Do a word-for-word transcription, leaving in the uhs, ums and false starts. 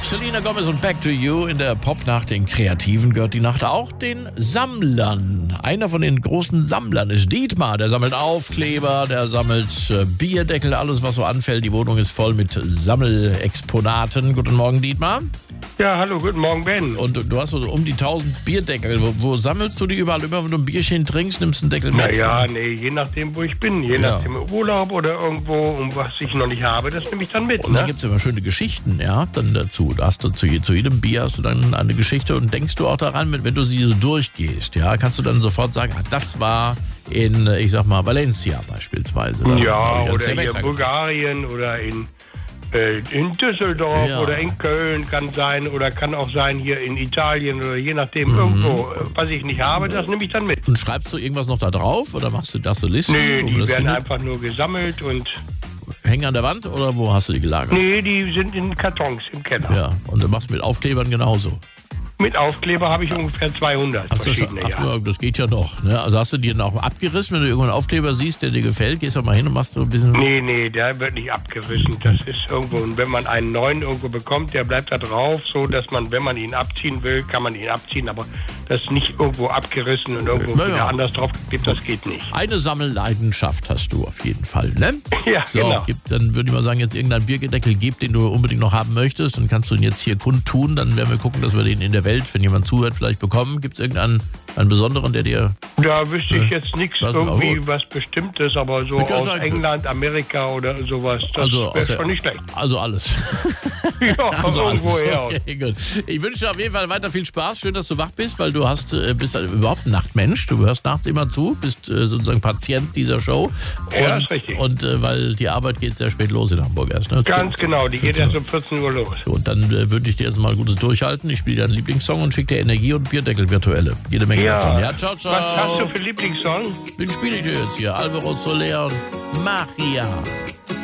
Selena Gomez und Back to You. In der Popnacht den Kreativen gehört die Nacht auch den Sammlern. Einer von den großen Sammlern ist Dietmar. Der sammelt Aufkleber, der sammelt äh, Bierdeckel, alles was so anfällt. Die Wohnung ist voll mit Sammelexponaten. Guten Morgen, Dietmar. Ja, hallo, guten Morgen, Ben. Und du hast so um die tausend Bierdeckel. Wo, wo sammelst du die überall? Immer wenn du ein Bierchen trinkst, nimmst du einen Deckel mit? Naja, nee, je nachdem, wo ich bin. Je Ja. nachdem im Urlaub oder irgendwo, um was ich noch nicht habe, das nehme ich dann mit. Und dann Ne? gibt es immer schöne Geschichten, ja, dann dazu. Da hast du zu, zu jedem Bier hast du dann eine Geschichte und denkst du auch daran, wenn, wenn du sie so durchgehst, ja, kannst du dann sofort sagen, ah, das war in, ich sag mal, Valencia beispielsweise. Da Ja, hab ich an oder Cerveza in Bulgarien oder in, äh, in Düsseldorf Ja. oder in Köln kann sein oder kann auch sein hier in Italien oder je nachdem Mhm. irgendwo. Äh, Was ich nicht habe, das nehme ich dann mit. Und schreibst du irgendwas noch da drauf oder machst du das so Listen? Nee, wo man die das werden findet? einfach nur gesammelt und Hängen an der Wand oder wo hast du die gelagert? nee, die sind in Kartons im Keller. Ja, und du machst mit Aufklebern genauso. Mit Aufkleber habe ich ungefähr zweihundert Hast du schon, verschiedene, ach, ja. ja, das geht ja noch. Ne? Also hast du dir auch abgerissen, wenn du irgendwo einen Aufkleber siehst, der dir gefällt, gehst du mal hin und machst so ein bisschen... Nee, nee, der wird nicht abgerissen. Das ist irgendwo, und wenn man einen neuen irgendwo bekommt, der bleibt da drauf, so dass man, wenn man ihn abziehen will, kann man ihn abziehen, aber das nicht irgendwo abgerissen und irgendwo Na ja. wieder anders draufgeklebt, das geht nicht. Eine Sammelleidenschaft hast du auf jeden Fall, ne? Ja, So, genau. gibt, dann würde ich mal sagen, jetzt irgendeinen Biergedeckel gibt, den du unbedingt noch haben möchtest, dann kannst du ihn jetzt hier kundtun, dann werden wir gucken, dass wir den in der Welt, wenn jemand zuhört, vielleicht bekommen. Gibt es irgendeinen einen besonderen, der dir... Da wüsste ich jetzt nichts Das ist auch irgendwie gut. was Bestimmtes, aber so Ich kann aus sagen, England, Amerika oder sowas, das Also, wäre aus der- schon nicht schlecht. Also alles. Ja, Also alles. irgendwo her. Okay, gut. Ich wünsche dir auf jeden Fall weiter viel Spaß. Schön, dass du wach bist, weil du hast, äh, bist halt überhaupt ein Nachtmensch. Du hörst nachts immer zu, bist äh, sozusagen Patient dieser Show. Und, Ja, ist richtig. Und äh, weil die Arbeit geht sehr spät los in Hamburg erst. Ne? Ganz genau, die geht erst um vierzehn Uhr los. So, und dann äh, wünsche ich dir jetzt mal gutes Durchhalten. Ich spiele deinen Lieblingssong und schicke dir Energie und Bierdeckel virtuelle. Jede Menge Ja. davon. Ja, ciao, ciao. Was hast du für Lieblingssong? Den spiele ich dir jetzt hier. Alvaro Soler und Magia.